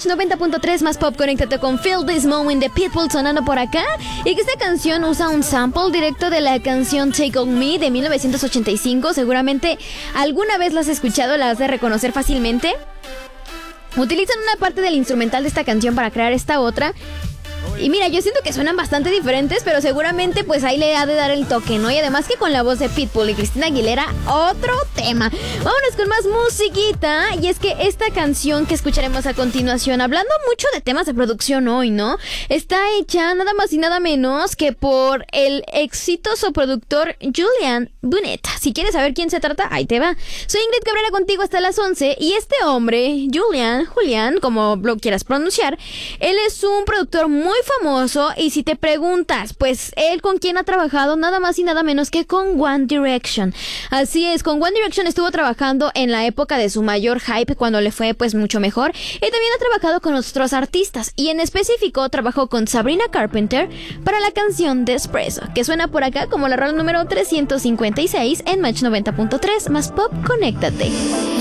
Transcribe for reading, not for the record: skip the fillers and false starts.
90.3 más pop, conéctate con Feel This Moment de Pitbull sonando por acá. Y que esta canción usa un sample directo de la canción Take On Me de 1985. Seguramente alguna vez la has escuchado, la has de reconocer fácilmente. Utilizan una parte del instrumental de esta canción para crear esta otra. Y mira, yo siento que suenan bastante diferentes, pero seguramente pues ahí le ha de dar el toque, ¿no? Y además que con la voz de Pitbull y Christina Aguilera, otro tema. Vámonos con más musiquita. Y es que esta canción que escucharemos a continuación, hablando mucho de temas de producción hoy, ¿no? Está hecha nada más y nada menos que por el exitoso productor Julian Bunett. Si quieres saber quién se trata, ahí te va. Soy Ingrid Cabrera contigo hasta las 11. Y este hombre, Julian, como lo quieras pronunciar, él es un productor muy famoso. Y si te preguntas, pues él con quién ha trabajado, nada más y nada menos que con One Direction. Así es, con One Direction estuvo trabajando en la época de su mayor hype, cuando le fue pues mucho mejor. Y también ha trabajado con otros artistas, y en específico trabajó con Sabrina Carpenter para la canción Despresso, que suena por acá como la rola número 356 en Match 90.3 más pop, conéctate.